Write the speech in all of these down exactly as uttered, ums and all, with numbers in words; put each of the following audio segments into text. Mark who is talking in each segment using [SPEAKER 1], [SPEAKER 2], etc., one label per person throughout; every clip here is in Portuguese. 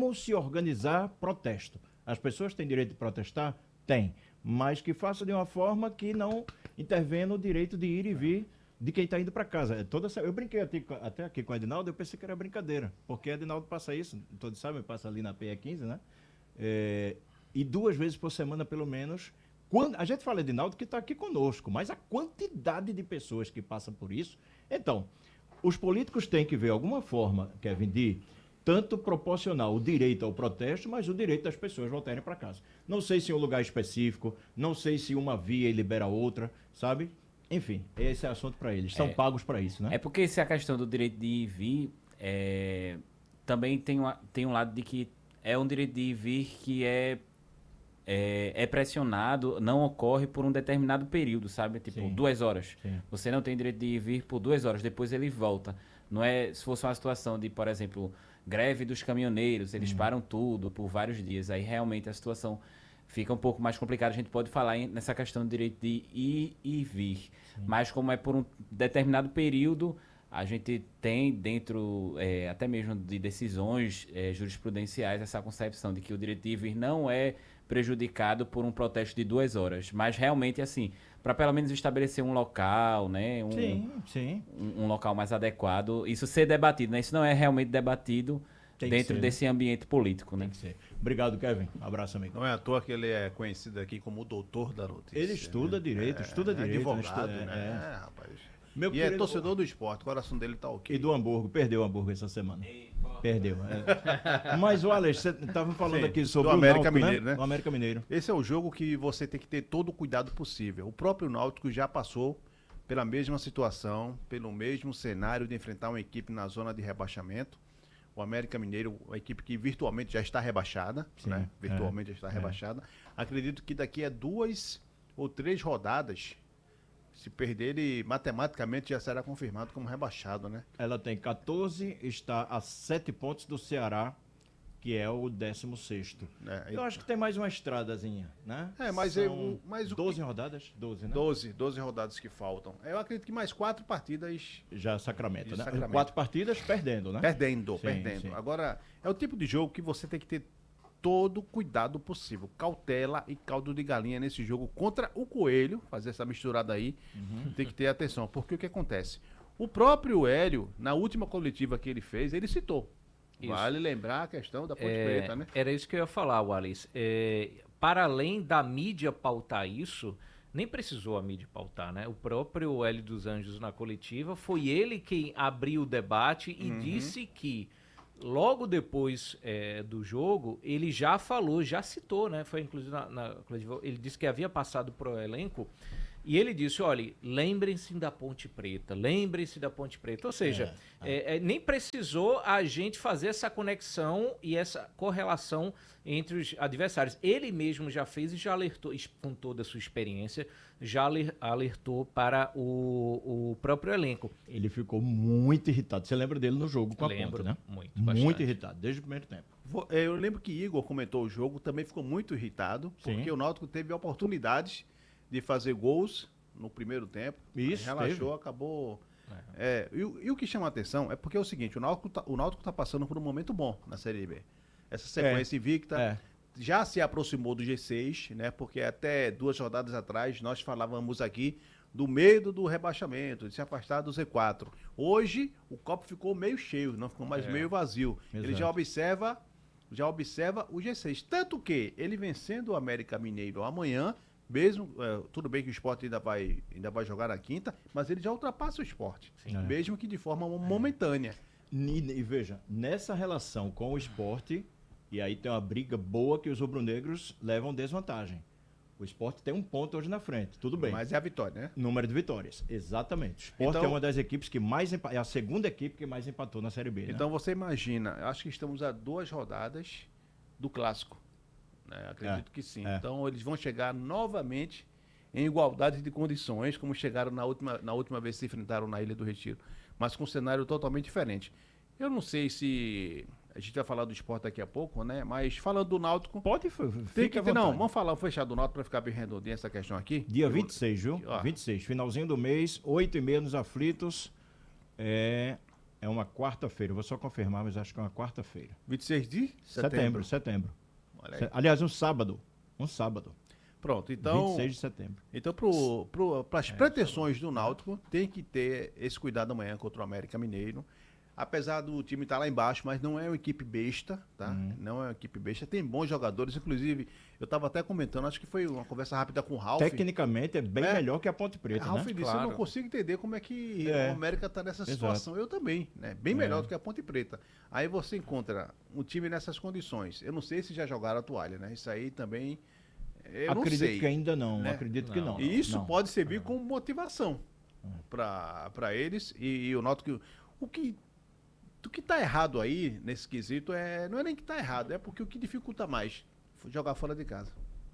[SPEAKER 1] como se organizar protesto. As pessoas têm direito de protestar? Tem. Mas que faça de uma forma que não intervenha no direito de ir e vir de quem está indo para casa. É toda essa... Eu brinquei até, até aqui com o Edinaldo, eu pensei que era brincadeira. Porque o Edinaldo passa isso, todos sabem, passa ali na P E quinze, né? É... E duas vezes por semana, pelo menos... Quando... A gente fala Edinaldo que está aqui conosco, mas a quantidade de pessoas que passam por isso... Então, os políticos têm que ver alguma forma, Kevin, de tanto proporcionar o direito ao protesto, mas o direito das pessoas voltarem para casa. Não sei se em um lugar específico, não sei se uma via libera outra, sabe? Enfim, esse é assunto para eles. São
[SPEAKER 2] é,
[SPEAKER 1] pagos para isso, né?
[SPEAKER 2] É porque se a questão do direito de ir e vir, é, também tem, uma, tem um lado de que é um direito de ir e vir que é, é, é pressionado, não ocorre por um determinado período, sabe? Tipo, Sim. duas horas. Sim. Você não tem direito de ir e vir por duas horas, depois ele volta. Não é, se fosse uma situação de, por exemplo, greve dos caminhoneiros, eles hum. param tudo por vários dias, aí realmente a situação fica um pouco mais complicada. A gente pode falar em, nessa questão do direito de ir e vir. Sim. Mas como é por um determinado período, a gente tem dentro, é, até mesmo de decisões é, jurisprudenciais, essa concepção de que o direito de ir e vir não é prejudicado por um protesto de duas horas. Mas realmente, assim, para pelo menos estabelecer um local, né? Um,
[SPEAKER 1] sim, sim.
[SPEAKER 2] Um, um local mais adequado, isso ser debatido, né? Isso não é realmente debatido Tem dentro ser, desse né? ambiente político,
[SPEAKER 1] Tem
[SPEAKER 2] né?
[SPEAKER 1] Que ser. Obrigado, Kevin. Um abraço, amigo.
[SPEAKER 3] Não é à toa que ele é conhecido aqui como o doutor da notícia.
[SPEAKER 1] Ele estuda
[SPEAKER 3] né?
[SPEAKER 1] direito,
[SPEAKER 3] é,
[SPEAKER 1] estuda
[SPEAKER 3] é
[SPEAKER 1] direito.
[SPEAKER 3] Advogado,
[SPEAKER 1] estuda,
[SPEAKER 3] né?
[SPEAKER 1] É,
[SPEAKER 3] é rapaz.
[SPEAKER 1] Meu
[SPEAKER 3] e
[SPEAKER 1] querido...
[SPEAKER 3] é torcedor do esporte, o coração dele tá ok.
[SPEAKER 1] E do Hamburgo, perdeu o Hamburgo essa semana. Ei, perdeu. É. Mas o Alex, você estava falando Sim, aqui sobre
[SPEAKER 3] do
[SPEAKER 1] o
[SPEAKER 3] América
[SPEAKER 1] Náutico,
[SPEAKER 3] Mineiro, né?
[SPEAKER 1] né? O América Mineiro.
[SPEAKER 3] Esse é o jogo que você tem que ter todo o cuidado possível. O próprio Náutico já passou pela mesma situação, pelo mesmo cenário de enfrentar uma equipe na zona de rebaixamento. O América Mineiro, uma equipe que virtualmente já está rebaixada, Sim, né? Virtualmente é, já está é. rebaixada. Acredito que daqui a duas ou três rodadas, se perder, ele matematicamente já será confirmado como rebaixado, né?
[SPEAKER 1] Ela tem catorze, está a sete pontos do Ceará, que é o décimo sexto. É, eu acho que tem mais uma estradazinha, né?
[SPEAKER 3] É, mas,
[SPEAKER 1] São
[SPEAKER 3] eu, mas o
[SPEAKER 1] doze
[SPEAKER 3] que...
[SPEAKER 1] rodadas? doze, né?
[SPEAKER 3] doze, doze rodadas que faltam. Eu acredito que mais quatro partidas...
[SPEAKER 1] Já Sacramento, né?
[SPEAKER 3] Sacramento.
[SPEAKER 1] Quatro partidas perdendo, né?
[SPEAKER 3] Perdendo,
[SPEAKER 1] sim,
[SPEAKER 3] perdendo.
[SPEAKER 1] Sim.
[SPEAKER 3] Agora, é o tipo de jogo que você tem que ter todo o cuidado possível. Cautela e caldo de galinha nesse jogo contra o Coelho, fazer essa misturada aí, uhum. Tem que ter atenção. Porque o que acontece? O próprio Hélio, na última coletiva que ele fez, ele citou. Isso. Vale lembrar a questão da Ponte
[SPEAKER 4] é,
[SPEAKER 3] Preta, né?
[SPEAKER 4] Era isso que eu ia falar, Wallace. É, para além da mídia pautar isso, nem precisou a mídia pautar, né? O próprio Hélio dos Anjos na coletiva, foi ele quem abriu o debate e uhum. disse que logo depois é, do jogo, ele já falou, já citou, né? Foi inclusive na, na coletiva, ele disse que havia passado pro elenco. E ele disse, olha, lembrem-se da Ponte Preta, lembrem-se da Ponte Preta. Ou seja, é, é. É, é, nem precisou a gente fazer essa conexão e essa correlação entre os adversários. Ele mesmo já fez e já alertou, com toda a sua experiência, já alertou para o, o próprio elenco.
[SPEAKER 1] Ele ficou muito irritado. Você lembra dele no jogo com a
[SPEAKER 4] Lembro,
[SPEAKER 1] Ponte, né?
[SPEAKER 4] Muito,
[SPEAKER 1] Muito
[SPEAKER 4] bastante.
[SPEAKER 1] irritado, desde o primeiro tempo.
[SPEAKER 3] Eu lembro que Igor comentou o jogo, também ficou muito irritado, porque Sim. o Náutico teve oportunidades de fazer gols no primeiro tempo.
[SPEAKER 1] Isso,
[SPEAKER 3] relaxou, teve. acabou... É. É, e, e o que chama a atenção é porque é o seguinte, o Náutico tá, o Náutico tá passando por um momento bom na Série B. Essa sequência é. invicta é. já se aproximou do G seis, né? Porque até duas rodadas atrás nós falávamos aqui do medo do rebaixamento, de se afastar do Z quatro. Hoje o copo ficou meio cheio, não ficou mais é. meio vazio. Exato. Ele já observa, já observa o G seis. Tanto que ele vencendo o América Mineiro amanhã, mesmo, é, tudo bem que o Sport ainda vai, ainda vai jogar na quinta, mas ele já ultrapassa o Sport, Sim, é. mesmo que de forma momentânea.
[SPEAKER 1] E, e veja, nessa relação com o Sport, e aí tem uma briga boa que os rubro-negros levam desvantagem. O Sport tem um ponto hoje na frente, tudo bem.
[SPEAKER 3] Mas é a vitória, né?
[SPEAKER 1] Número de vitórias, exatamente. O Sport então, é uma das equipes que mais empatou, é a segunda equipe que mais empatou na Série B.
[SPEAKER 3] Então
[SPEAKER 1] né?
[SPEAKER 3] você imagina, acho que estamos a duas rodadas do Clássico. É, acredito é, que sim. É. Então eles vão chegar novamente em igualdade de condições, como chegaram na última, na última vez que se enfrentaram na Ilha do Retiro, mas com um cenário totalmente diferente. Eu não sei se a gente vai falar do Sport daqui a pouco, né? Mas falando do Náutico,
[SPEAKER 1] pode
[SPEAKER 3] tem que ter, não, vamos falar, vamos fechar do Náutico para ficar bem redondinho essa questão aqui.
[SPEAKER 1] Dia vinte e seis, viu? Ó. vinte e seis, finalzinho do mês, oito e meia nos aflitos. É... É uma quarta-feira, vou só confirmar, mas acho que é uma quarta-feira.
[SPEAKER 3] vinte e seis de
[SPEAKER 1] Setembro,
[SPEAKER 3] setembro.
[SPEAKER 1] setembro.
[SPEAKER 3] Olha aí.
[SPEAKER 1] Aliás, um sábado. Um sábado.
[SPEAKER 3] Pronto, então...
[SPEAKER 1] vinte e seis de setembro.
[SPEAKER 3] Então, para as é, pretensões do Náutico, tem que ter esse cuidado amanhã contra o América Mineiro. Apesar do time estar lá embaixo, mas não é uma equipe besta, tá? Uhum. Não é uma equipe besta. Tem bons jogadores, inclusive, eu estava até comentando, acho que foi uma conversa rápida com o Ralf.
[SPEAKER 1] Tecnicamente é bem é, melhor que a Ponte Preta,
[SPEAKER 3] Ralf
[SPEAKER 1] né?
[SPEAKER 3] disse,
[SPEAKER 1] Claro.
[SPEAKER 3] eu não consigo entender como é que
[SPEAKER 1] é.
[SPEAKER 3] o América está nessa situação. Exato. Eu também, né? Bem melhor é. do que a Ponte Preta. Aí você encontra um time nessas condições. Eu não sei se já jogaram a toalha, né? Isso aí também, eu
[SPEAKER 1] acredito
[SPEAKER 3] não sei.
[SPEAKER 1] que ainda não,
[SPEAKER 3] né?
[SPEAKER 1] acredito
[SPEAKER 3] não.
[SPEAKER 1] que não.
[SPEAKER 3] E isso
[SPEAKER 1] não.
[SPEAKER 3] pode servir como motivação para eles. E, e eu noto que o que... O que está errado aí, nesse quesito, é, não é nem que está errado, é porque o que dificulta mais jogar fora de casa.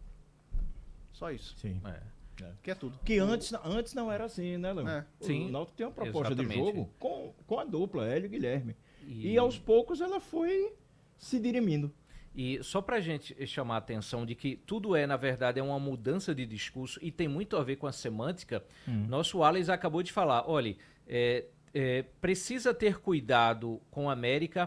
[SPEAKER 3] Só isso.
[SPEAKER 1] Sim.
[SPEAKER 3] É. Que é tudo.
[SPEAKER 1] Que antes, antes não era assim, né, Léo? É.
[SPEAKER 4] Sim.
[SPEAKER 1] O Náutico tem uma proposta Exatamente. de jogo com, com a dupla, Hélio e Guilherme. E... e aos poucos ela foi se dirimindo.
[SPEAKER 4] E só pra gente chamar a atenção de que tudo é, na verdade, é uma mudança de discurso e tem muito a ver com a semântica, hum. nosso Alex acabou de falar, olha, é, É, precisa ter cuidado com a América,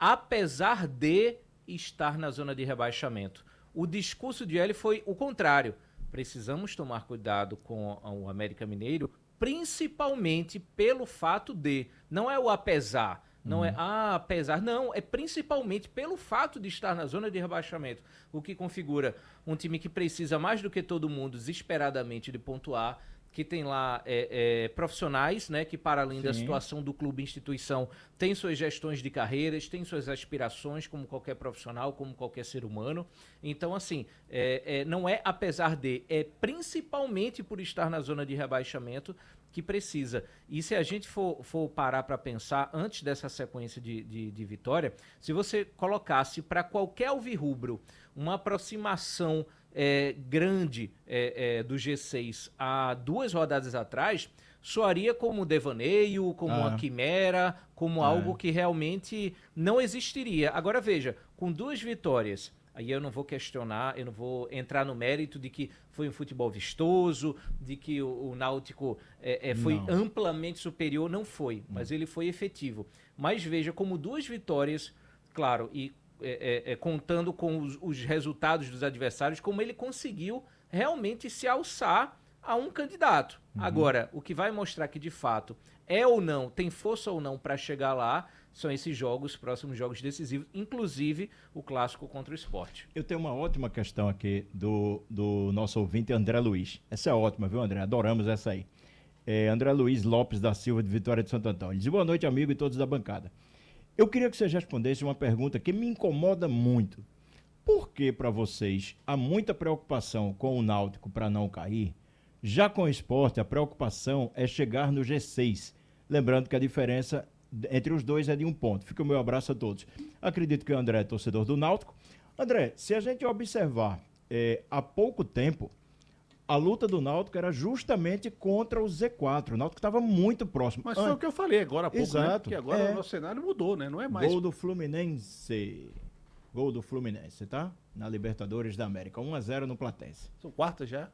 [SPEAKER 4] apesar de estar na zona de rebaixamento. O discurso de ele foi o contrário. Precisamos tomar cuidado com o América Mineiro, principalmente pelo fato de... Não é o apesar, não uhum. é ah, apesar, não, é principalmente pelo fato de estar na zona de rebaixamento, o que configura um time que precisa mais do que todo mundo, desesperadamente, de pontuar, que tem lá é, é, profissionais, né, que para além Sim. da situação do clube e instituição, tem suas gestões de carreiras, tem suas aspirações como qualquer profissional, como qualquer ser humano. Então, assim, é, é, não é apesar de, é principalmente por estar na zona de rebaixamento que precisa. E se a gente for, for parar para pensar, antes dessa sequência de, de, de vitória, se você colocasse para qualquer alvirrubro uma aproximação É, grande é, é, do G seis há duas rodadas atrás, soaria como devaneio, como ah. uma quimera, como ah. algo que realmente não existiria. Agora veja, com duas vitórias, aí eu não vou questionar, eu não vou entrar no mérito de que foi um futebol vistoso, de que o, o Náutico é, é, foi não. amplamente superior, não foi, não. mas ele foi efetivo. Mas veja, como duas vitórias, claro, e É, é, é, contando com os, os resultados dos adversários, como ele conseguiu realmente se alçar a um candidato. Uhum. Agora, o que vai mostrar que de fato é ou não, tem força ou não para chegar lá, são esses jogos, próximos jogos decisivos, inclusive o clássico contra o Sport.
[SPEAKER 1] Eu tenho uma ótima questão aqui do, do nosso ouvinte André Luiz. Essa é ótima, viu, André? Adoramos essa aí. É, André Luiz Lopes da Silva, de Vitória de Santo Antão. Ele diz: boa noite, amigo e todos da bancada. Eu queria que vocês respondessem uma pergunta que me incomoda muito. Por que, para vocês, há muita preocupação com o Náutico para não cair? Já com o Sport, a preocupação é chegar no G seis. Lembrando que a diferença entre os dois é de um ponto. Fica o meu abraço a todos. Acredito que o André é torcedor do Náutico. André, se a gente observar, é, há pouco tempo, a luta do Náutico era justamente contra o Z quatro. O Náutico estava muito próximo.
[SPEAKER 3] Mas foi ah, o que eu falei agora há pouco,
[SPEAKER 1] exato,
[SPEAKER 3] né? Porque agora
[SPEAKER 1] é.
[SPEAKER 3] o nosso cenário mudou, né? Não é mais...
[SPEAKER 1] Gol do Fluminense. Gol do Fluminense, tá? Na Libertadores da América. um a zero no Platense.
[SPEAKER 3] São quartas já?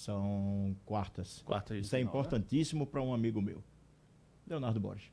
[SPEAKER 1] São quartas.
[SPEAKER 3] Quartas
[SPEAKER 1] Isso é
[SPEAKER 3] final,
[SPEAKER 1] importantíssimo, né? Para um amigo meu. Leonardo Borges.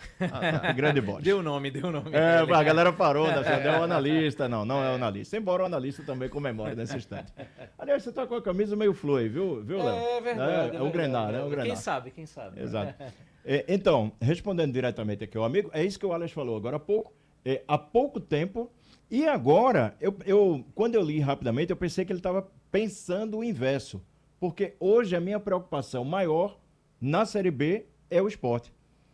[SPEAKER 3] Ah, tá.
[SPEAKER 1] Grande Borges.
[SPEAKER 4] Deu nome, deu nome.
[SPEAKER 1] É, a galera parou, né? É o analista, não, não é o analista. Embora o analista também comemore nesse instante. Aliás, você tá com a camisa meio flor aí, viu, viu, Léo?
[SPEAKER 4] É verdade.
[SPEAKER 1] É, é o Grenar, né? É o Grenar.
[SPEAKER 4] Quem sabe, quem sabe.
[SPEAKER 1] Exato. É, então, respondendo diretamente aqui ao amigo, é isso que o Alex falou agora há pouco. É, há pouco tempo, e agora, eu, eu, quando eu li rapidamente, eu pensei que ele estava pensando o inverso. Porque hoje a minha preocupação maior na Série B é o Sport.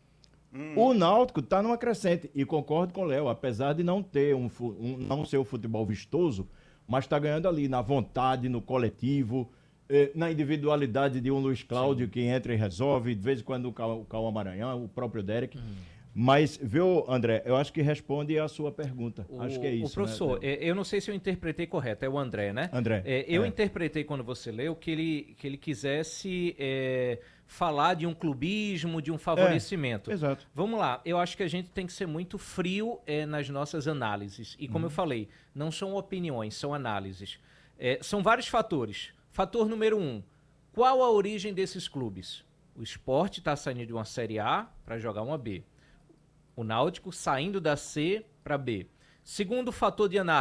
[SPEAKER 1] Hum. O Náutico está numa crescente, e concordo com o Léo, apesar de não ter um, um não ser o futebol vistoso, mas está ganhando ali na vontade, no coletivo, eh, na individualidade de um Luiz Cláudio, Sim. que entra e resolve, de vez em quando o Cauã Maranhão, o próprio Derek. Hum. Mas, viu, André, eu acho que responde a sua pergunta.
[SPEAKER 4] O,
[SPEAKER 1] acho que é isso.
[SPEAKER 4] O professor, né? eu não sei se eu interpretei correto, é o André, né?
[SPEAKER 1] André.
[SPEAKER 4] É, eu
[SPEAKER 1] é.
[SPEAKER 4] interpretei quando você leu que ele, que ele quisesse é, falar de um clubismo, de um favorecimento.
[SPEAKER 1] É, exato.
[SPEAKER 4] Vamos lá, eu acho que a gente tem que ser muito frio é, nas nossas análises. E como hum. eu falei, não são opiniões, são análises. É, são vários fatores. Fator número um, qual a origem desses clubes? O Sport está saindo de uma Série A para jogar uma B. O Náutico saindo da C para B. Segundo fator de análise.